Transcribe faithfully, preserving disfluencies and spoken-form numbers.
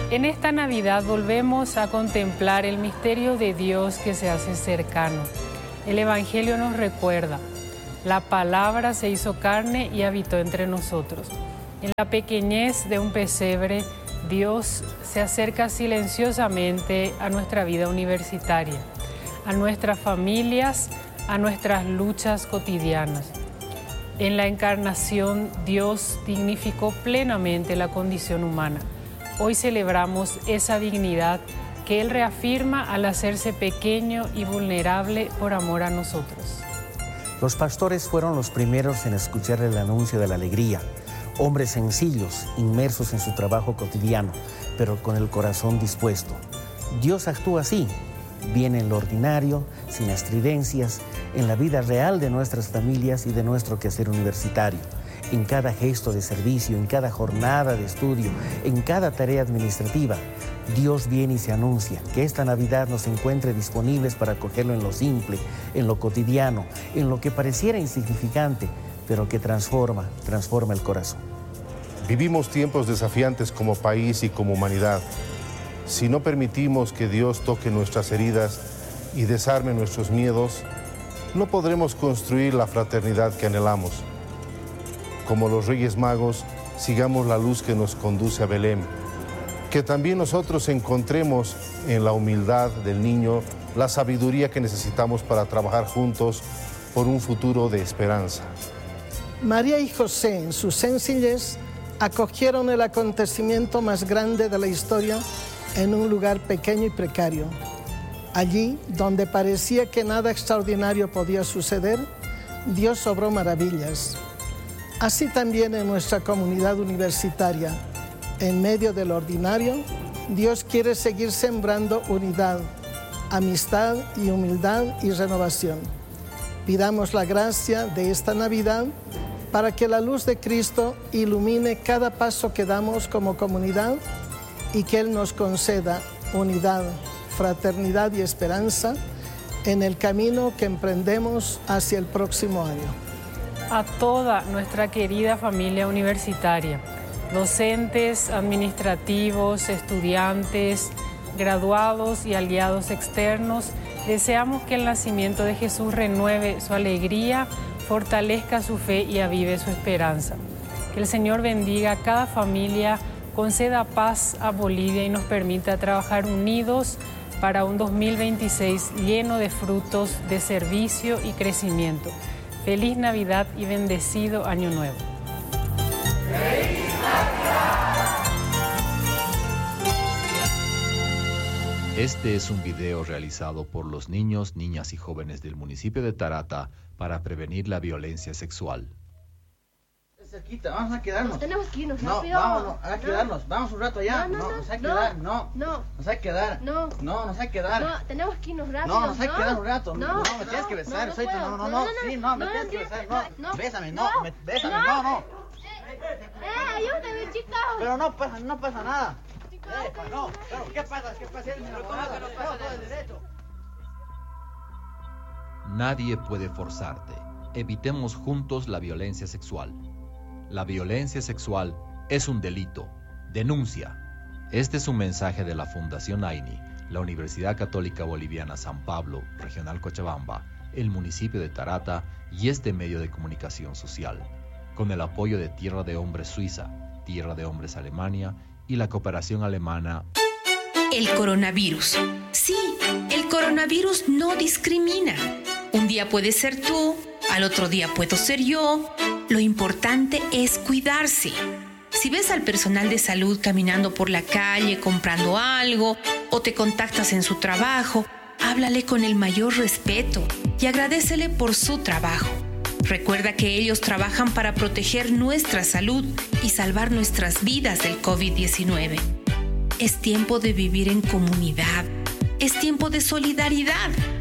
En esta Navidad volvemos a contemplar el misterio de Dios que se hace cercano. El Evangelio nos recuerda, la palabra se hizo carne y habitó entre nosotros. En la pequeñez de un pesebre, Dios se acerca silenciosamente a nuestra vida universitaria, a nuestras familias, a nuestras luchas cotidianas. En la encarnación, Dios dignificó plenamente la condición humana. Hoy celebramos esa dignidad que Él reafirma al hacerse pequeño y vulnerable por amor a nosotros. Los pastores fueron los primeros en escuchar el anuncio de la alegría. Hombres sencillos, inmersos en su trabajo cotidiano, pero con el corazón dispuesto. Dios actúa así, bien en lo ordinario, sin estridencias, en la vida real de nuestras familias y de nuestro quehacer universitario. En cada gesto de servicio, en cada jornada de estudio, en cada tarea administrativa, Dios viene y se anuncia que esta Navidad nos encuentre disponibles para acogerlo en lo simple, en lo cotidiano, en lo que pareciera insignificante, pero que transforma, transforma el corazón. Vivimos tiempos desafiantes como país y como humanidad. Si no permitimos que Dios toque nuestras heridas y desarme nuestros miedos, no podremos construir la fraternidad que anhelamos. Como los Reyes Magos, sigamos la luz que nos conduce a Belén. Que también nosotros encontremos en la humildad del niño la sabiduría que necesitamos para trabajar juntos por un futuro de esperanza. María y José, en su sencillez, acogieron el acontecimiento más grande de la historia en un lugar pequeño y precario. Allí, donde parecía que nada extraordinario podía suceder, Dios obró maravillas. Así también en nuestra comunidad universitaria, en medio del ordinario, Dios quiere seguir sembrando unidad, amistad y humildad y renovación. Pidamos la gracia de esta Navidad para que la luz de Cristo ilumine cada paso que damos como comunidad y que Él nos conceda unidad, fraternidad y esperanza en el camino que emprendemos hacia el próximo año. A toda nuestra querida familia universitaria, docentes, administrativos, estudiantes, graduados y aliados externos, deseamos que el nacimiento de Jesús renueve su alegría, fortalezca su fe y avive su esperanza. Que el Señor bendiga a cada familia, conceda paz a Bolivia y nos permita trabajar unidos para un dos mil veintiséis lleno de frutos de servicio y crecimiento. Feliz Navidad y bendecido Año Nuevo. ¡Feliz Navidad! Este es un video realizado por los niños, niñas y jóvenes del municipio de Tarata para prevenir la violencia sexual. Cerquita, vamos a quedarnos. Tenemos que irnos no, rápido. Vámonos, a no. quedarnos. Vamos un rato allá. No, no, no, no, nos hay que no, quedar. No, no. Nos hay que quedar. No. No, nos hay que quedar. No, tenemos que irnos rápido. No, nos hay que quedar un rato. No, No, no, me tienes que besar. no, no Soy tu- puedo. no, no, No, no. no, Sí, no, no, me no, tienes que no, besar. no, No, no, bésame, no, no, me- bésame, no. no, no. Eh, ayúdame, chicos. Pero no pasa, no pasa nada. Chicos, Eh, no, pero ¿qué pasa? ¿Qué pasa? Eres mi abogado, no pasa todo el derecho. Nadie puede forzarte. Evitemos juntos la violencia sexual. La violencia sexual es un delito. Denuncia. Este es un mensaje de la Fundación AINI, la Universidad Católica Boliviana San Pablo, Regional Cochabamba, el municipio de Tarata y este medio de comunicación social, con el apoyo de Tierra de Hombres Suiza, Tierra de Hombres Alemania y la cooperación alemana. El coronavirus. Sí, el coronavirus no discrimina. Un día puede ser tú, al otro día puedo ser yo. Lo importante es cuidarse. Si ves al personal de salud caminando por la calle comprando algo o te contactas en su trabajo, háblale con el mayor respeto y agradécele por su trabajo. Recuerda que ellos trabajan para proteger nuestra salud y salvar nuestras vidas del covid diecinueve. Es tiempo de vivir en comunidad. Es tiempo de solidaridad.